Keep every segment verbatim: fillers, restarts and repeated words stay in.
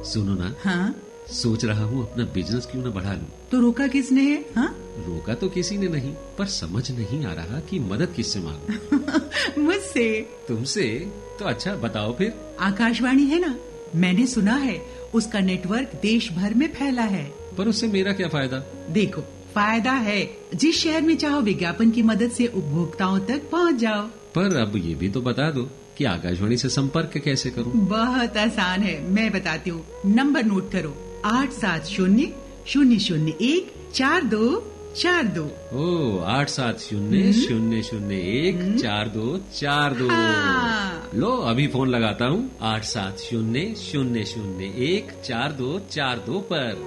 सुनो ना। हाँ? सोच रहा हूँ अपना बिजनेस क्यों न बढ़ा लूं। तो रोका किसने है? हाँ? रोका तो किसी ने नहीं, पर समझ नहीं आ रहा कि मदद किससे मांगूं। मुझसे। तुमसे? तो अच्छा बताओ फिर। आकाशवाणी है ना, मैंने सुना है उसका नेटवर्क देश भर में फैला है। पर उससे मेरा क्या फायदा? देखो, फायदा है, जिस शहर में चाहो विज्ञापन की मदद से उपभोक्ताओं तक पहुंच जाओ। पर अब ये भी तो बता दो कि आकाशवाणी से संपर्क कैसे करूं? बहुत आसान है, मैं बताती हूँ। नंबर नोट करो, आठ सात शून्य शून्य शून्य एक चार दो चार दो। ओ, आठ सात शून्य शून्य शून्य एक चार दो चार दो। हाँ। लो अभी फोन लगाता हूँ, आठ सात शून्य शून्य शून्य एक चार दो चार दो पर।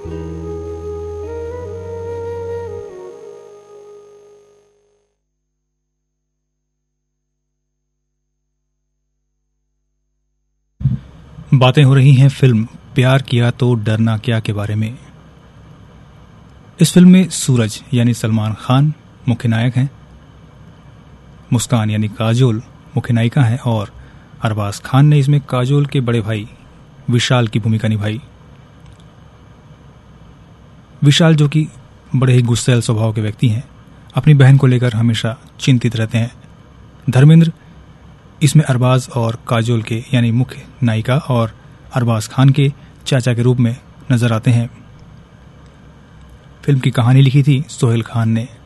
बातें हो रही हैं फिल्म प्यार किया तो डरना क्या के बारे में। इस फिल्म में सूरज यानी सलमान खान मुख्य नायक हैं, मुस्कान यानी काजोल मुख्य नायिका हैं और अरबाज खान ने इसमें काजोल के बड़े भाई विशाल की भूमिका निभाई। विशाल जो कि बड़े ही गुस्सैल स्वभाव के व्यक्ति हैं, अपनी बहन को लेकर हमेशा चिंतित रहते हैं। धर्मेंद्र इसमें अरबाज और काजोल के यानी मुख्य नायिका और अरबाज खान के चाचा के रूप में नजर आते हैं। फिल्म की कहानी लिखी थी सोहेल खान ने।